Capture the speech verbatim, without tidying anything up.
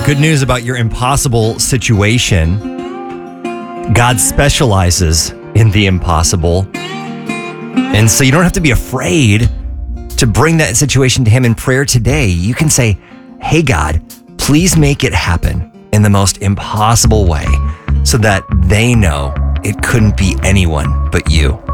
Good news about your impossible situation. God specializes in the impossible. And so you don't have to be afraid to bring that situation to him in prayer today. You can say, hey, God, please make it happen in the most impossible way so that they know it couldn't be anyone but you.